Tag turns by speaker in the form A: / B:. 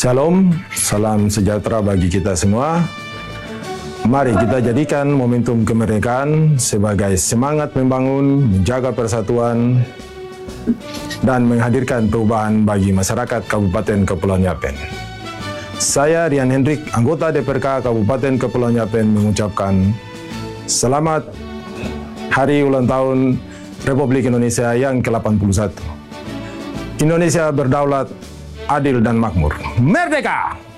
A: Shalom, salam sejahtera bagi kita semua. Mari kita jadikan momentum kemerdekaan sebagai semangat membangun, menjaga persatuan, dan menghadirkan perubahan bagi masyarakat Kabupaten Kepulauan Yapen. Saya Rian Hendrik, anggota DPRK Kabupaten Kepulauan Yapen mengucapkan selamat Hari Ulang Tahun Republik Indonesia yang ke-81. Indonesia berdaulat, adil dan makmur. Merdeka!